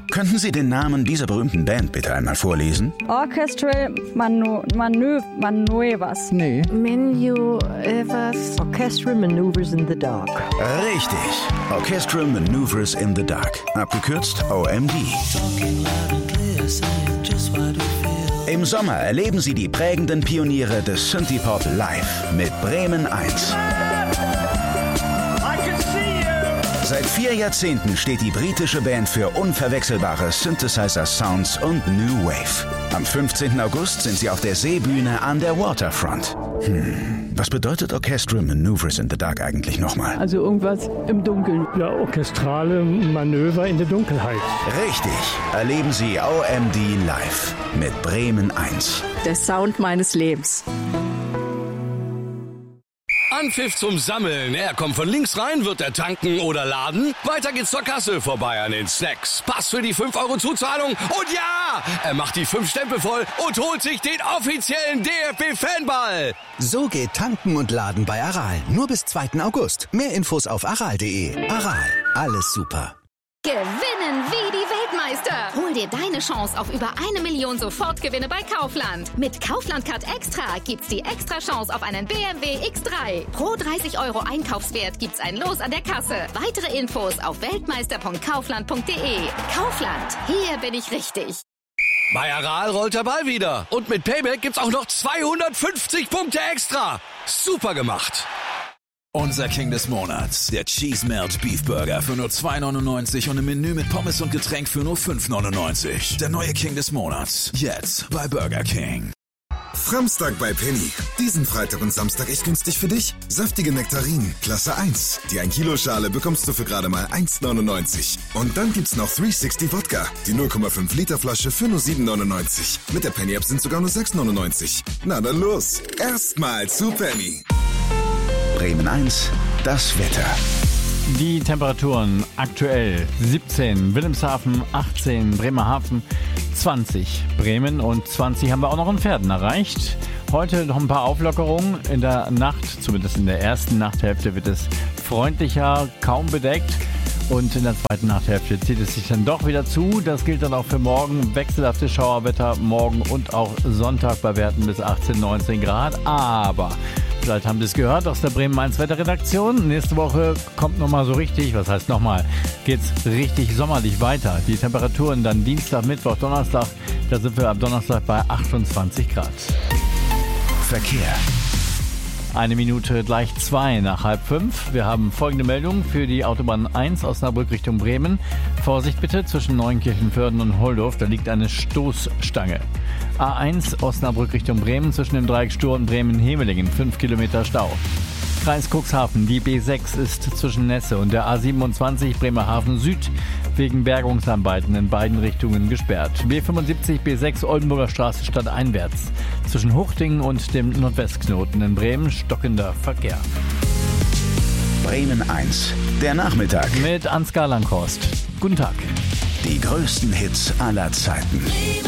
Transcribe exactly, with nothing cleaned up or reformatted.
Könnten Sie den Namen dieser berühmten Band bitte einmal vorlesen? Orchestral Manu- Manö- Manuevas. Nee. Manuevas. Orchestral Maneuvers in the Dark. Richtig. Orchestral Maneuvers in the Dark. Abgekürzt O M D. Im Sommer erleben Sie die prägenden Pioniere des Synthie-Pop live mit Bremen eins. Seit vier Jahrzehnten steht die britische Band für unverwechselbare Synthesizer-Sounds und New Wave. Am fünfzehnten August sind sie auf der Seebühne an der Waterfront. Hm, was bedeutet Orchestral Maneuvers in the Dark eigentlich nochmal? Also irgendwas im Dunkeln. Ja, orchestrale Manöver in der Dunkelheit. Richtig, erleben Sie O M D live mit Bremen eins. Der Sound meines Lebens. Anpfiff zum Sammeln. Er kommt von links rein, wird er tanken oder laden. Weiter geht's zur Kasse, vorbei an den Snacks. Pass für die fünf Euro Zuzahlung. Und ja, er macht die fünf Stempel voll und holt sich den offiziellen D F B-Fanball. So geht Tanken und Laden bei Aral. Nur bis zweiten August. Mehr Infos auf aral punkt de. Aral, alles super. Gewinnen wie die Weltmeister. Hol dir deine Chance auf über eine Million Sofortgewinne bei Kaufland. Mit Kaufland Card Extra gibt's die extra Chance auf einen B M W X drei. Pro dreißig Euro Einkaufswert gibt's ein Los an der Kasse. Weitere Infos auf weltmeister punkt kaufland punkt de. Kaufland, hier bin ich richtig. Bei Aral rollt der Ball wieder. Und mit Payback gibt's auch noch zweihundertfünfzig Punkte extra. Super gemacht. Unser King des Monats, der Cheese Melt Beef Burger für nur zwei neunundneunzig und ein Menü mit Pommes und Getränk für nur fünf neunundneunzig. Der neue King des Monats, jetzt bei Burger King. Framstag bei Penny. Diesen Freitag und Samstag echt günstig für dich. Saftige Nektarinen, Klasse eins. Die ein Kilo Schale bekommst du für gerade mal eins neunundneunzig. Und dann gibt's noch dreihundertsechzig Wodka. Die null Komma fünf Liter Flasche für nur sieben neunundneunzig. Mit der Penny App sind sogar nur sechs neunundneunzig. Na dann los. Erstmal zu Penny. Bremen eins, das Wetter. Die Temperaturen aktuell siebzehn, Wilhelmshaven achtzehn, Bremerhaven zwanzig, Bremen und zwanzig haben wir auch noch in Verden erreicht. Heute noch ein paar Auflockerungen. In der Nacht, zumindest in der ersten Nachthälfte, wird es freundlicher, kaum bedeckt. Und in der zweiten Nachthälfte zieht es sich dann doch wieder zu. Das gilt dann auch für morgen. Wechselhaftes Schauerwetter morgen und auch Sonntag bei Werten bis achtzehn, neunzehn Grad. Aber vielleicht haben Sie es gehört aus der Bremen eins Wetterredaktion. Nächste Woche kommt nochmal so richtig, was heißt nochmal, geht's richtig sommerlich weiter. Die Temperaturen dann Dienstag, Mittwoch, Donnerstag, da sind wir ab Donnerstag bei achtundzwanzig Grad. Verkehr. Eine Minute gleich zwei nach halb fünf. Wir haben folgende Meldung für die Autobahn eins Osnabrück Richtung Bremen. Vorsicht bitte zwischen Neunkirchen-Vörden und Holdorf, da liegt eine Stoßstange. A eins Osnabrück Richtung Bremen zwischen dem Dreieck Stur und Bremen-Hemelingen, fünf Kilometer Stau. Kreis Cuxhaven, die B sechs ist zwischen Nesse und der A siebenundzwanzig Bremerhaven Süd wegen Bergungsarbeiten in beiden Richtungen gesperrt. B fünfundsiebzig B sechs Oldenburger Straße stadteinwärts zwischen Huchtingen und dem Nordwestknoten in Bremen stockender Verkehr. Bremen eins, der Nachmittag. Mit Ansgar Langhorst. Guten Tag. Die größten Hits aller Zeiten.